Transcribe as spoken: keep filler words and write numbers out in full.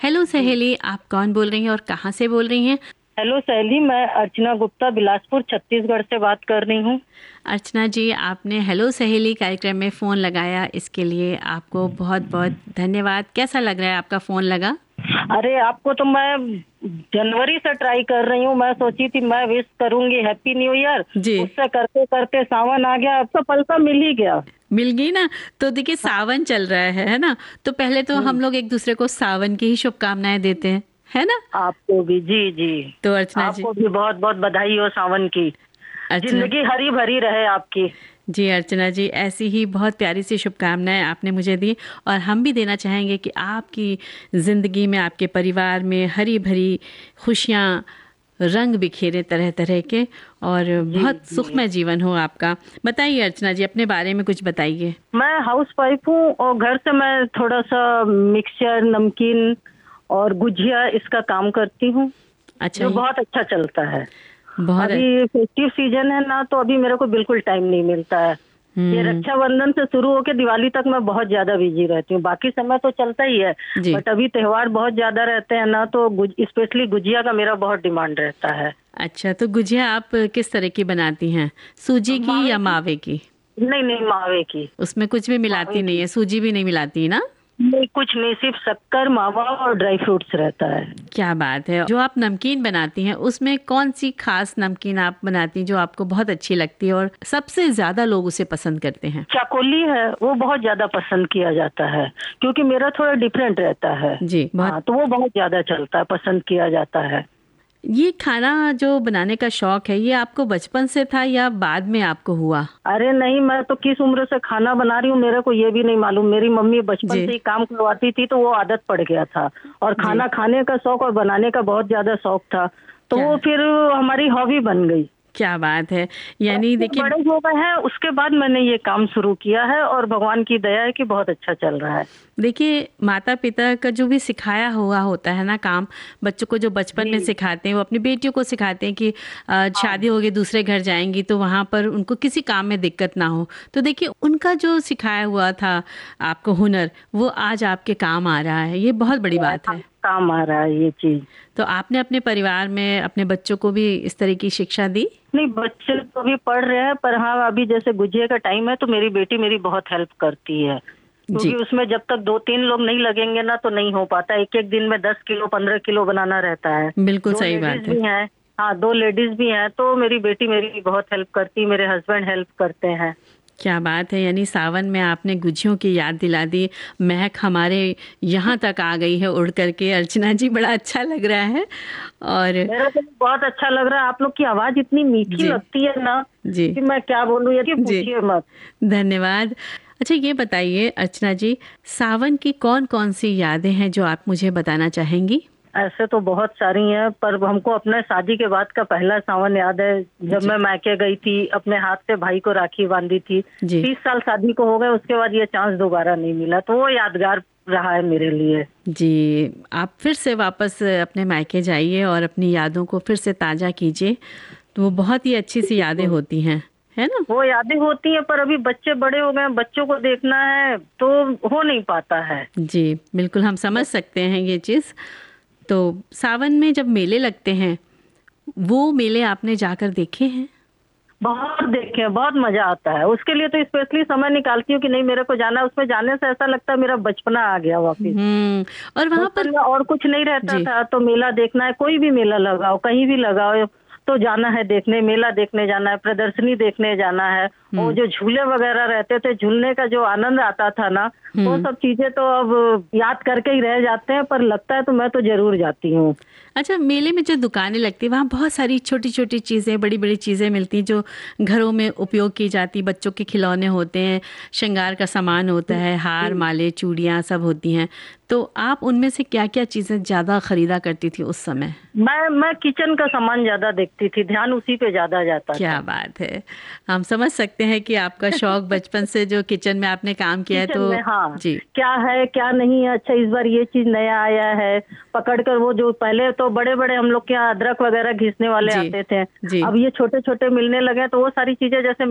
Hello सहेली, आप कौन बोल रही हैं और कहाँ से बोल रही हैं? हेलो सहेली, मैं अर्चना गुप्ता बिलासपुर छत्तीसगढ़ से बात कर रही हूँ। अर्चना जी, आपने हेलो सहेली कार्यक्रम में फ़ोन लगाया, इसके लिए आपको बहुत बहुत धन्यवाद। कैसा लग रहा है आपका फ़ोन लगा? अरे आपको तो मैं जनवरी से ट्राई कर रही हूँ। मैं सोची थी मैं विश करूंगी हैप्पी न्यू ईयर, जी। उससे करते करते सावन आ गया, अब तो पलसा मिल ही गया। मिल गई ना। तो देखिए, सावन चल रहा है है ना। तो पहले तो हम लोग एक दूसरे को सावन की ही शुभकामनाएं देते हैं, है ना। आपको भी जी जी। तो अर्चना जी, आपको भी बहुत बहुत बधाई हो सावन की। अर्चना जिंदगी हरी भरी रहे आपकी। जी, अर्चना जी, ऐसी ही बहुत प्यारी सी शुभकामनाएं आपने मुझे दी और हम भी देना चाहेंगे कि आपकी ज़िंदगी में, आपके परिवार में हरी भरी खुशियाँ, रंग बिखेरे तरह तरह के, और जी बहुत जी। सुखमय जीवन हो आपका। बताइए अर्चना जी, अपने बारे में कुछ बताइए। मैं हाउस वाइफ हूँ और घर से मैं थोड़ा सा मिक्सचर, नमकीन और गुजिया इसका काम करती हूँ, अच्छा, जो ये बहुत अच्छा चलता है। बहुत अ- अभी फेस्टिव सीजन है ना, तो अभी मेरे को बिल्कुल टाइम नहीं मिलता है। ये हम्म। रक्षाबंधन से शुरू होकर दिवाली तक मैं बहुत ज्यादा बिजी रहती हूँ, बाकी समय तो चलता ही है। जी। बट अभी त्योहार बहुत ज्यादा रहते हैं ना, तो स्पेशली गुजिया का मेरा बहुत डिमांड रहता है। अच्छा, तो गुजिया आप किस तरह की बनाती हैं? सूजी की मावे या की। मावे की? नहीं नहीं, मावे की। उसमें कुछ भी मावे मिलाती नहीं की। है, सूजी भी नहीं मिलाती ना? नहीं, कुछ नहीं, सिर्फ शक्कर, मावा और ड्राई फ्रूट्स रहता है। क्या बात है। जो आप नमकीन बनाती हैं, उसमें कौन सी खास नमकीन आप बनाती हैं जो आपको बहुत अच्छी लगती है और सबसे ज्यादा लोग उसे पसंद करते हैं? चाकोली है, वो बहुत ज्यादा पसंद किया जाता है, क्योंकि मेरा थोड़ा डिफरेंट रहता है। जी, बहुत। हाँ, तो वो बहुत ज्यादा चलता है, पसंद किया जाता है। ये खाना जो बनाने का शौक है, ये आपको बचपन से था या बाद में आपको हुआ? अरे नहीं, मैं तो किस उम्र से खाना बना रही हूँ मेरे को ये भी नहीं मालूम। मेरी मम्मी बचपन जी से ही काम करवाती थी, तो वो आदत पड़ गया था। और जी। खाना खाने का शौक और बनाने का बहुत ज्यादा शौक था, तो क्या वो फिर हमारी हॉबी बन गई। क्या बात है। यानी बच्चे देखिए, बड़े हो गए हैं, उसके बाद मैंने ये काम शुरू किया है और भगवान की दया है कि बहुत अच्छा चल रहा है। देखिए माता पिता का जो भी सिखाया हुआ होता है ना काम, बच्चों को जो बचपन में जी सिखाते हैं, वो अपनी बेटियों को सिखाते हैं कि अ, हाँ। शादी होगी दूसरे घर जाएंगी तो वहाँ पर उनको किसी काम में दिक्कत ना हो। तो देखिए, उनका जो सिखाया हुआ था आपको हुनर, वो आज आपके काम आ रहा है। ये बहुत बड़ी बात है। काम आ रहा है ये चीज। तो आपने अपने परिवार में अपने बच्चों को भी इस तरह की शिक्षा दी? नहीं, बच्चे तो अभी पढ़ रहे हैं, पर हाँ अभी जैसे गुजिया का टाइम है तो मेरी बेटी मेरी बहुत हेल्प करती है, क्योंकि जी, उसमें जब तक दो तीन लोग नहीं लगेंगे ना तो नहीं हो पाता। एक एक दिन में दस किलो पंद्रह किलो बनाना रहता है। बिल्कुल दो सही लेडीज बात है। भी हैं। हाँ, दो लेडीज भी हैं, तो मेरी बेटी मेरी बहुत हेल्प करती है, मेरे हस्बैंड हेल्प करते हैं। क्या बात है। यानी सावन में आपने गुझियों की याद दिला दी। महक हमारे यहाँ तक आ गई है उड़ करके। अर्चना जी, बड़ा अच्छा लग रहा है। और मेरा तो बहुत अच्छा लग रहा है। आप लोग की आवाज इतनी मीठी जी लगती है ना जी कि मैं क्या बोलूं, ये कि जी, पूछिए मत। धन्यवाद। अच्छा, ये बताइए अर्चना जी, सावन की कौन कौन सी यादें हैं जो आप मुझे बताना चाहेंगी? ऐसे तो बहुत सारी हैं, पर हमको अपने शादी के बाद का पहला सावन याद है, जब जी मैं मायके गई थी, अपने हाथ से भाई को राखी बांधी थी। जी तीस साल शादी को हो गए, उसके बाद ये चांस दोबारा नहीं मिला, तो वो यादगार रहा है मेरे लिए। जी। आप फिर से वापस अपने मायके जाइए और अपनी यादों को फिर से ताज़ा कीजिए, तो वो बहुत ही अच्छी सी यादें होती हैं, है ना? वो यादें होती हैं, पर अभी बच्चे बड़े हो गए, बच्चों को देखना है तो हो नहीं पाता है। जी, बिल्कुल हम समझ सकते हैं ये चीज़। तो सावन में जब मेले लगते हैं, वो मेले आपने जाकर देखे हैं? बहुत देखे हैं, बहुत मजा आता है। उसके लिए तो स्पेशली समय निकालती हूँ कि नहीं मेरे को जाना है। उसमें जाने से ऐसा लगता है मेरा बचपना आ गया वापिस। हम्म। और वहाँ पर बचपन में और कुछ नहीं रहता जी था, तो मेला देखना है, कोई भी मेला लगाओ, कहीं भी लगाओ, तो जाना है देखने, मेला देखने जाना है, प्रदर्शनी देखने जाना है। और हम्म जो झूले वगैरह रहते थे, झूलने का जो आनंद आता था ना, वो हम्म। सब चीजें तो अब याद करके ही रह जाते हैं, पर लगता है तो मैं तो जरूर जाती हूँ। अच्छा, मेले में जो दुकानें लगती हैं, वहाँ बहुत सारी छोटी छोटी चीज़ें, बड़ी बड़ी चीज़ें मिलती हैं जो घरों में उपयोग की जाती। बच्चों के खिलौने होते हैं, श्रृंगार का सामान होता है, हार माले चूड़ियाँ सब होती हैं। तो आप उनमें से क्या क्या चीज़ें ज़्यादा खरीदा करती थी उस समय? मैं मैं किचन का सामान ज्यादा देखती थी, ध्यान उसी पे ज्यादा जाता क्या था। बात है। हम समझ सकते हैं कि आपका शौक बचपन से जो किचन में आपने काम किया है, किचन तो में हाँ, जी क्या है क्या नहीं है, अच्छा इस बार ये चीज नया आया है, पकड़ कर वो जो पहले तो बड़े बड़े हम लोग के यहाँ अदरक वगैरह घिसने वाले जी आते थे, जी। अब ये छोटे छोटे मिलने लगे हैं, तो वो सारी चीजें जैसे